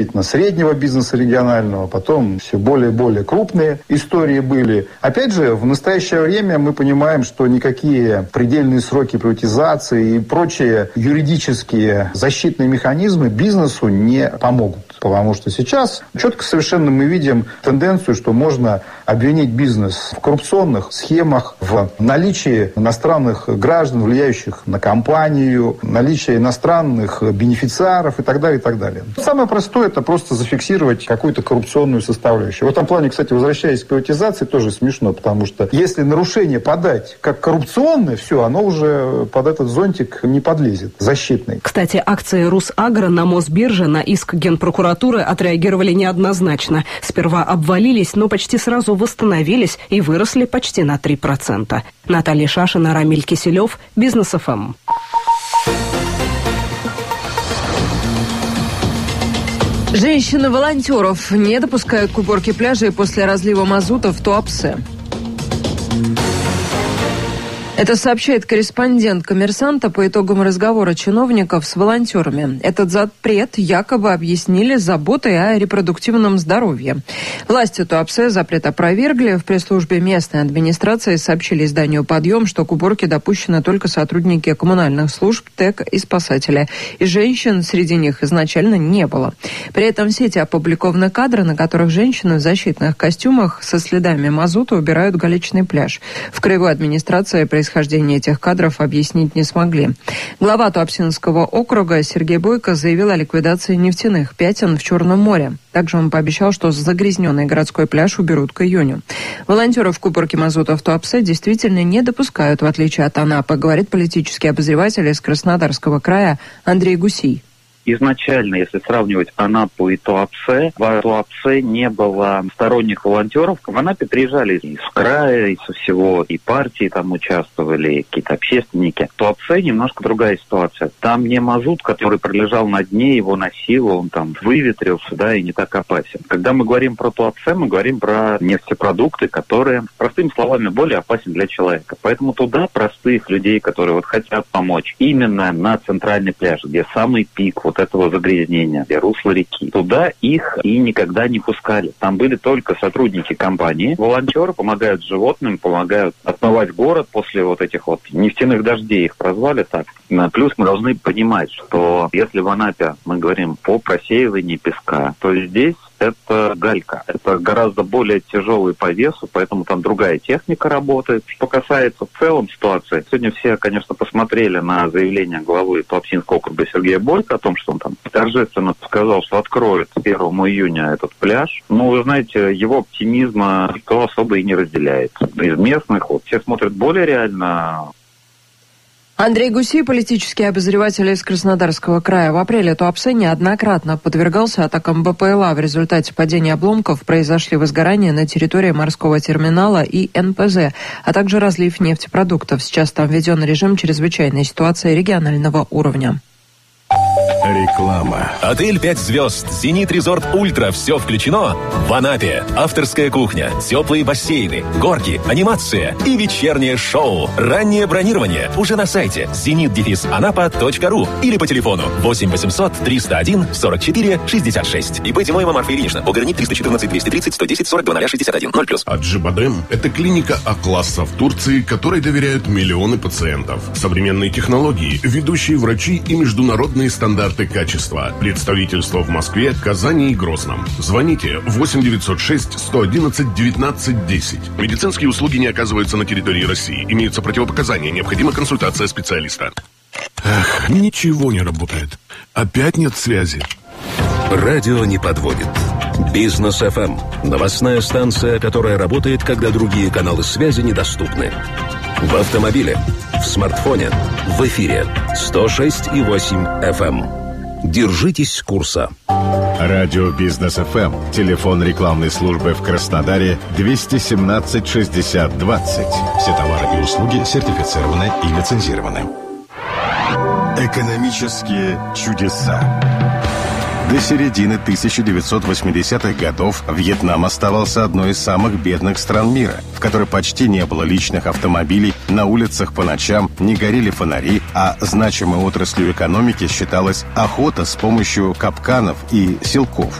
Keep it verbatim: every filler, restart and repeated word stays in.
среднего бизнеса регионального, потом все более и более крупные истории были. Опять же, в настоящее время мы понимаем, что никакие предельные сроки приватизации и прочие юридические защитные механизмы бизнесу не помогут. Потому что сейчас четко совершенно мы видим тенденцию, что можно обвинить бизнес в коррупционных схемах, в наличии иностранных граждан, влияющих на компанию, наличие иностранных бенефициаров и так далее, и так далее. Самое простое – это просто зафиксировать какую-то коррупционную составляющую. В этом плане, кстати, возвращаясь к приватизации, тоже смешно, потому что если нарушение подать как коррупционное, все, оно уже под этот зонтик не подлезет, защитный. Кстати, акции Русагро на Мосбирже на иск Генпрокуратуры отреагировали неоднозначно. Сперва обвалились, но почти сразу восстановились и выросли почти на три процента. Наталья Шашина, Рамиль Киселев, Бизнес эф эм. Женщины-волонтеров не допускают к уборке пляжей после разлива мазута в Туапсе. Это сообщает корреспондент «Коммерсанта» по итогам разговора чиновников с волонтерами. Этот запрет якобы объяснили заботой о репродуктивном здоровье. Власти Туапсе запрет опровергли. В пресс-службе местной администрации сообщили изданию «Подъем», что к уборке допущены только сотрудники коммунальных служб, ТЭК и спасатели. И женщин среди них изначально не было. При этом в сети опубликованы кадры, на которых женщины в защитных костюмах со следами мазута убирают галечный пляж. В краевой администрации происходит Происхождение этих кадров объяснить не смогли. Глава Туапсинского округа Сергей Бойко заявил о ликвидации нефтяных пятен в Черном море. Также он пообещал, что загрязненный городской пляж уберут к июню. Волонтеров к уборке мазута в Туапсе действительно не допускают, в отличие от Анапы, говорит политический обозреватель из Краснодарского края Андрей Гусей. Изначально, если сравнивать Анапу и Туапсе, в Туапсе не было сторонних волонтеров. В Анапе приезжали из края, из всего, и партии там участвовали, и какие-то общественники. В Туапсе немножко другая ситуация. Там не мазут, который пролежал на дне, его носило, он там выветрился, да, и не так опасен. Когда мы говорим про Туапсе, мы говорим про нефтепродукты, которые, простыми словами, более опасны для человека. Поэтому туда простых людей, которые вот хотят помочь, именно на центральный пляж, где самый пик вот этого загрязнения, где русло реки. Туда их и никогда не пускали. Там были только сотрудники компании. Волонтеры помогают животным, помогают отмывать город после вот этих вот нефтяных дождей, их прозвали так. Плюс мы должны понимать, что если в Анапе мы говорим по просеиванию песка, то здесь это галька. Это гораздо более тяжелый по весу, поэтому там другая техника работает. Что касается в целом ситуации, сегодня все, конечно, посмотрели на заявление главы Туапсинского округа Сергея Бойко о том, что он там торжественно сказал, что откроет первого июня этот пляж. Но, вы знаете, его оптимизма никто особо и не разделяет. Из местных вот все смотрят более реально. Андрей Гусей, политический обозреватель из Краснодарского края. В апреле Туапсе неоднократно подвергался атакам БПЛА. В результате падения обломков произошли возгорания на территории морского терминала и эн пэ зэ, а также разлив нефтепродуктов. Сейчас там введен режим чрезвычайной ситуации регионального уровня. Реклама. Отель пять звезд, Зенит Резорт Ультра. Все включено в Анапе. Авторская кухня, теплые бассейны, горки, анимация и вечернее шоу. Раннее бронирование уже на сайте зенит анапа точка ру или по телефону восемь восемьсот триста один сорок четыре шестьдесят шесть. ИП Тимоева Марфа Ильинична. Пограничник триста четырнадцать двести тридцать сто десять сорок два шестьдесят один. ноль плюс. Аджибадем – это клиника А-класса в Турции, которой доверяют миллионы пациентов. Современные технологии, ведущие врачи и международные стандарты качества. Представительство в Москве, Казани и Грозном. Звоните восемь девятьсот шесть сто одиннадцать девятнадцать десять. Медицинские услуги не оказываются на территории России. Имеются противопоказания. Необходима консультация специалиста. Эх, ничего не работает. Опять нет связи. Радио не подводит. Бизнес эф эм. Новостная станция, которая работает, когда другие каналы связи недоступны. В автомобиле, в смартфоне, в эфире. сто шесть и восемь эф эм. Держитесь курса. Радио Бизнес эф эм. Телефон рекламной службы в Краснодаре двести семнадцать шестьдесят двадцать. Все товары и услуги сертифицированы и лицензированы. Экономические чудеса. До середины тысяча девятьсот восьмидесятых годов Вьетнам оставался одной из самых бедных стран мира, в которой почти не было личных автомобилей, на улицах по ночам не горели фонари, а значимой отраслью экономики считалась охота с помощью капканов и силков.